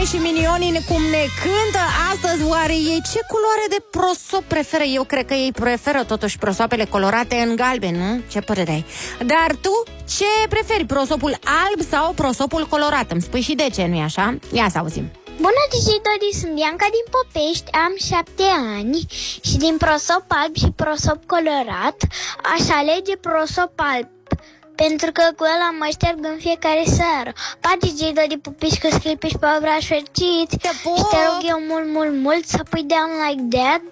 Minune și Minionii cum ne cântă astăzi. Oare ei ce culoare de prosop preferă? Eu cred că ei preferă totuși prosoapele colorate în galben, nu? Ce părere ai? Dar tu ce preferi? Prosopul alb sau prosopul colorat? Îmi spui și de ce, nu-i așa? Ia să auzim. Bună, Digi, sunt Bianca din Popești, am 7 ani și din prosop alb și prosop colorat aș alege prosop alb, pentru că cu ăla mă șterg în fiecare seară. Pa, Digi, pupici, că sclipiși pe obraș fericiți. Și te rog eu mult să pui Down Like That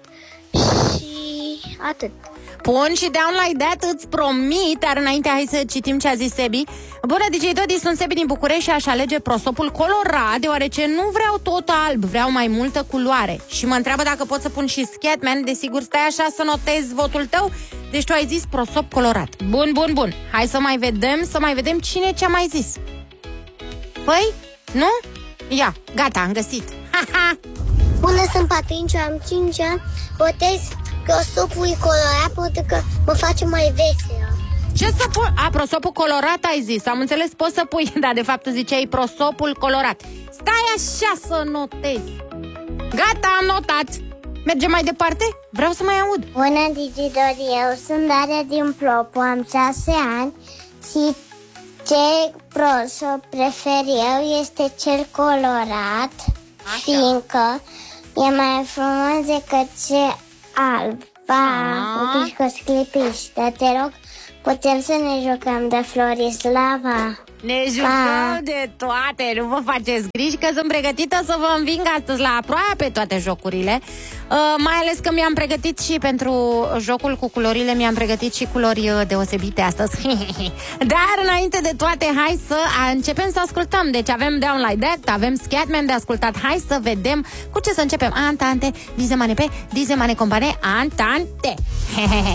și atât. Pun și Down Like That, îți promit. Dar înainte hai să citim ce a zis Sebi. Bună, DJ Dodi, sunt Sebi din București și aș alege prosopul colorat, deoarece nu vreau tot alb, vreau mai multă culoare. Și mă întreabă dacă pot să pun și Scatman. Desigur, stai așa să notezi votul tău. Deci tu ai zis prosop colorat. Bun. Hai să mai vedem cine ce-a mai zis. Păi, nu? Ia, gata, am găsit. Bună, sunt Patrinciu, am 5 ani. Votez prosopul colorat pentru că mă face mai veselă. Ce să pun? Prosopul colorat ai zis. Am înțeles, poți să pui. Da, de fapt tu ziceai prosopul colorat. Stai așa să notezi. Gata, am notat. Mergem mai departe? Vreau să mai aud. Bună, Digi Dodi, eu sunt Daria din Plopu, am 6 ani. Și ce prosop prefer eu este cel colorat. Așa. Fiindcă e mai frumos decât ce alb. Pupici cu sclipiși. Dar te rog, putem să ne jucăm de Florislava. Ne jucăm de toate, nu vă faceți griji că sunt pregătită să vă înving astăzi la aproape toate jocurile. Mai ales că mi-am pregătit și pentru jocul cu culorile, mi-am pregătit și culori deosebite astăzi. Dar înainte de toate, hai să începem să ascultăm. Deci avem Down Like That, avem Scatman de ascultat. Hai să vedem cu ce să începem. Antante, dizemane pe, dizemane compane, antante.